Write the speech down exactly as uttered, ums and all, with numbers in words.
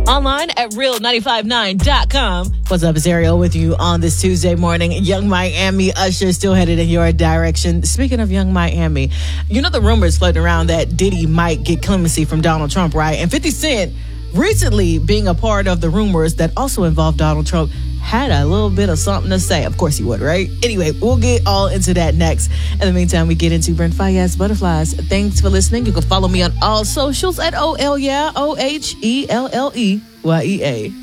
Online at real nine five nine dot com. What's up, it's Ariel with you on this Tuesday morning. Young Miami Usher still headed in your direction. Speaking of Young Miami, you know the rumors floating around that Diddy might get clemency from Donald Trump, right? And fifty Cent, recently being a part of the rumors that also involved Donald Trump, had a little bit of something to say. Of course he would, right? Anyway, we'll get all into that next. In the meantime, we get into Brent Faiyaz Butterflies. Thanks for listening. You can follow me on all socials at O L yeah, O H E L L E Y E A.